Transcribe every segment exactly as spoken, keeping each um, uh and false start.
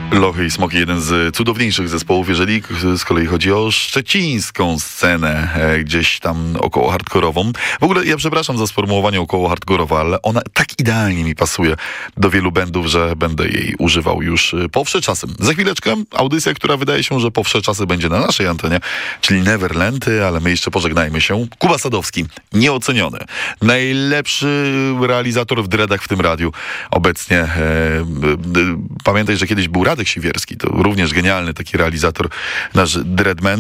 Lochy i Smoki, jeden z cudowniejszych zespołów, jeżeli z kolei chodzi o szczecińską scenę, e, gdzieś tam około hardkorową. W ogóle ja przepraszam za sformułowanie około hardkorowa, ale ona tak idealnie mi pasuje do wielu bandów, że będę jej używał już po wsze czasem. Za chwileczkę audycja, która wydaje się, że po wsze czasy będzie na naszej antenie, czyli Neverlandy, ale my jeszcze pożegnajmy się. Kuba Sadowski, nieoceniony. Najlepszy realizator w dreadach w tym radiu obecnie. E, e, pamiętaj, że kiedyś był Radek Siwierski, to również genialny taki realizator, nasz Dreadman,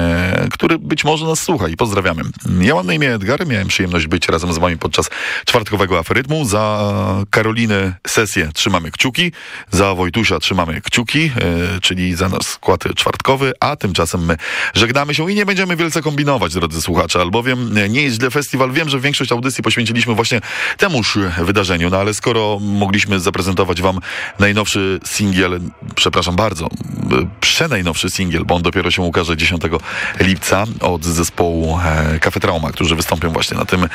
e, który być może nas słucha i pozdrawiamy. Ja mam na imię Edgar, miałem przyjemność być razem z wami podczas czwartkowego aferytmu. Za Karoliny sesję trzymamy kciuki, za Wojtusia trzymamy kciuki, e, czyli za nasz skład czwartkowy, a tymczasem my żegnamy się i nie będziemy wielce kombinować, drodzy słuchacze, albowiem nie jest źle festiwal. Wiem, że większość audycji poświęciliśmy właśnie temuż wydarzeniu, no ale skoro mogliśmy zaprezentować wam najnowszy singiel, przepraszam bardzo, przenajnowszy singiel, bo on dopiero się ukaże dziesiątego lipca od zespołu e, Cafe Trauma, którzy wystąpią właśnie na tym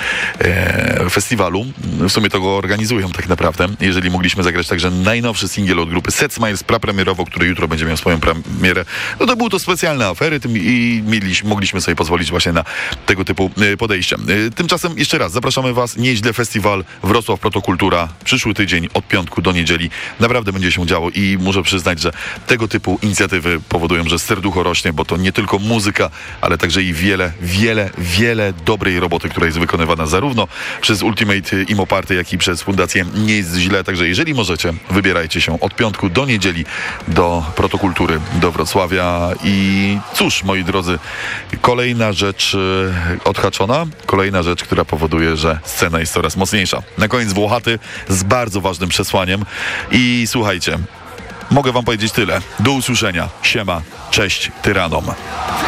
e, festiwalu. W sumie to go organizują tak naprawdę. Jeżeli mogliśmy zagrać także najnowszy singiel od grupy Set Smiles prapremierowo, który jutro będzie miał swoją premierę, no to był to specjalny aferytm i mieliśmy, mogliśmy sobie pozwolić właśnie na tego typu e, podejście. E, tymczasem jeszcze raz zapraszamy was, Nieźle Festiwal, Wrocław Protokultura, przyszły tydzień od piątku do niedzieli. Naprawdę będzie się działo i muszę przyznać, że tego typu inicjatywy powodują, że serducho rośnie, bo to nie tylko muzyka, ale także i wiele, wiele, wiele dobrej roboty, która jest wykonywana zarówno przez Ultimate Imo Party, jak i przez Fundację Nie Jest Źle. Także jeżeli możecie, wybierajcie się od piątku do niedzieli do Protokultury, do Wrocławia. I cóż, moi drodzy, kolejna rzecz odhaczona, kolejna rzecz, która powoduje, że scena jest coraz mocniejsza. Na koniec Włochaty z bardzo ważnym przesłaniem i słuchajcie, mogę wam powiedzieć tyle. Do usłyszenia. Siema. Cześć tyranom.